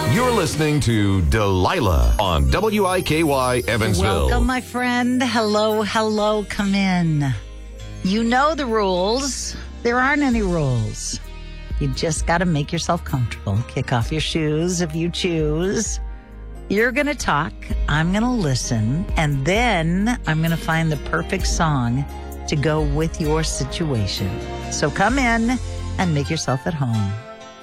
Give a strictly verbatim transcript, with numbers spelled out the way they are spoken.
You're listening to Delilah on W I K Y Evansville. Welcome, my friend. Hello, hello, come in. You know the rules. There aren't any rules. You just got to make yourself comfortable. Kick off your shoes if you choose. You're going to talk. I'm going to listen. And then I'm going to find the perfect song to go with your situation. So come in and make yourself at home.